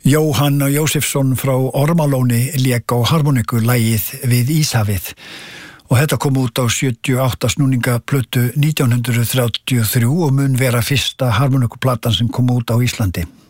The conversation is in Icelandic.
Jóhann Jósefsson frá Ormalóni lék á harmoniku lagið Við Íshafið og þetta kom út á 78 snúningaplötu 1933 og mun vera fyrsta harmonikuplatan sem kom út á Íslandi.